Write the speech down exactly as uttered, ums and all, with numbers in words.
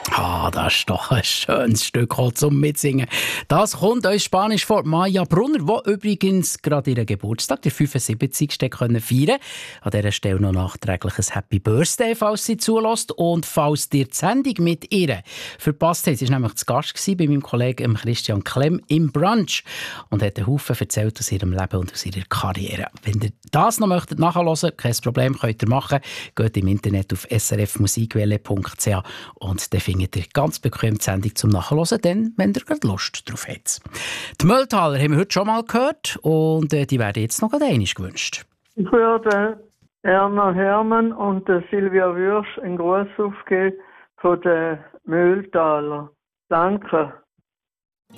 Ah, das ist doch ein schönes Stück zum Mitsingen. Das kommt uns Spanisch vor. Maja Brunner, die übrigens gerade ihren Geburtstag, der fünfundsiebzigsten können feiern. An dieser Stelle noch nachträglich ein Happy Birthday, falls sie zulässt. Und falls dir die Sendung mit ihr verpasst hat, sie war nämlich zu Gast bei meinem Kollegen Christian Klemm im Brunch und hat einen Haufen erzählt aus ihrem Leben und aus ihrer Karriere. Wenn ihr das noch möchtet nachhören, kein Problem, könnt ihr machen. Geht im Internet auf s r f musikwelle punkt c h und dann findet ihr ganz bequem die Sendung zum Nachhören, dann, wenn ihr gerade Lust drauf habt. Die Mülltaler haben wir heute schon mal gehört und äh, die werden jetzt noch einmal gewünscht. Ich würde Erna Hermann und der Silvia Würsch einen Gruß aufgeben von den Mühltaler. Danke.